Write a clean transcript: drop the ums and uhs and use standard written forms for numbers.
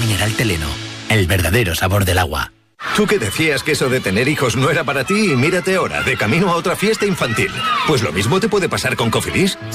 mineral Teleno, el verdadero sabor del agua. Tú que decías que eso de tener hijos no era para ti y mírate ahora, de camino a otra fiesta infantil. Pues lo mismo te puede pasar con Cofidis.